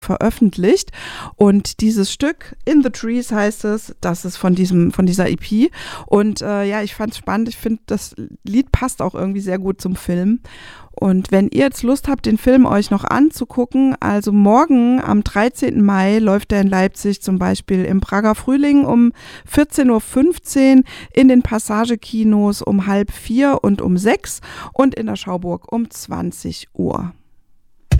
veröffentlicht. Und dieses Stück In the Trees heißt es, das ist von dieser EP. Und ich fand es spannend. Ich finde, das Lied passt auch irgendwie sehr gut zum Film. Und wenn ihr jetzt Lust habt, den Film euch noch anzugucken, also morgen am 13. Mai läuft er in Leipzig zum Beispiel im Prager Frühling um 14.15 Uhr, in den Passagekinos um 3:30 und um 6 und in der Schauburg um 20 Uhr.